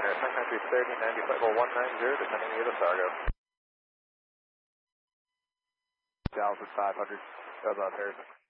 Sun Country 30, 95, 190, descending via the Sargo. 1,500 above Harrison.